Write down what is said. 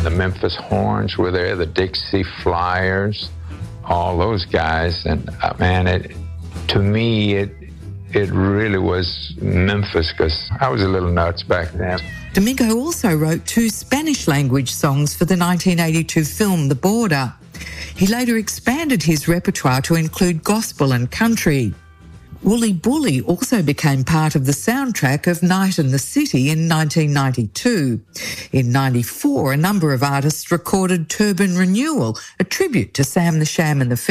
The Memphis Horns were there, the Dixie Flyers, all those guys. And man, to me, it really was Memphis, because I was a little nuts back then. Domingo also wrote 2 Spanish-language songs for the 1982 film The Border. He later expanded his repertoire to include gospel and country. Wooly Bully also became part of the soundtrack of Night in the City in 1992. In 94, a number of artists recorded Turban Renewal, a tribute to Sam the Sham and the